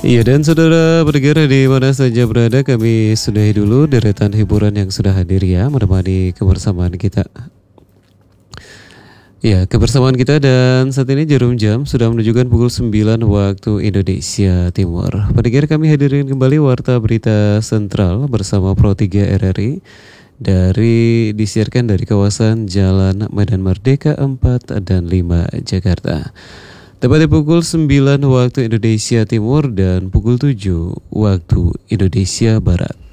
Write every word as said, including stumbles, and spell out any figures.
Iya, dan saudara pendengar di mana saja berada, kami sudahi dulu deretan hiburan yang sudah hadir ya menemani kebersamaan kita. Ya, kebersamaan kita dan saat ini jarum jam sudah menunjukkan pukul sembilan waktu Indonesia Timur. Pendengar, kami hadirin kembali Warta Berita Sentral bersama Pro tiga R R I dari disiarkan dari kawasan Jalan Medan Merdeka empat dan lima Jakarta. Tepat di pukul sembilan waktu Indonesia Timur dan pukul tujuh waktu Indonesia Barat.